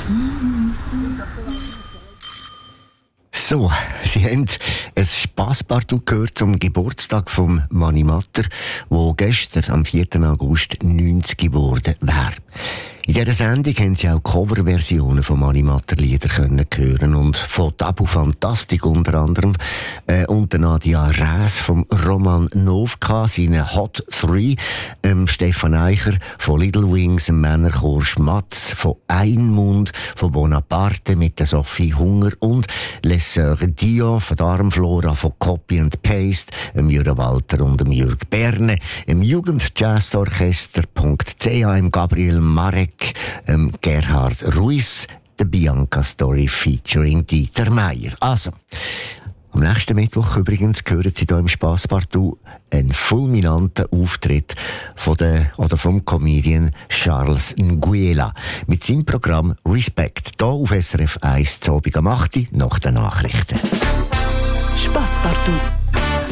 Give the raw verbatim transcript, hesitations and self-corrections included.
So, Sie haben ein Spasspartout gehört zum Geburtstag vom Mani Matter, der gestern am vierten August neunzig geworden wäre. In dieser Sendung haben Sie auch Coverversionen von Mani Matter Lieder können hören und von Tabu Fantastik unter anderem äh, und Nadia Räs vom Roman Novka, seine Hot Three, ähm, Stefan Eicher von Little Wings, dem Männerchor Schmatz, von Einmund, von Bonaparte mit der Sophie Hunger und Les Sœurs Dio von Darmflora, von Copy and Paste, dem Jürgen Walter und dem Jürg Berne, im Jugendjazzorchester punkt c h, im Gabriel Marek, ähm, Gerhard Ruiz, der Bianca Story featuring Dieter Meier. Also, am nächsten Mittwoch übrigens hören Sie hier im Spasspartout einen fulminanten Auftritt von der, oder vom Comedian Charles Nguela mit seinem Programm Respect, hier auf S R F eins zu Abend am acht Uhr nach den Nachrichten. Spasspartout.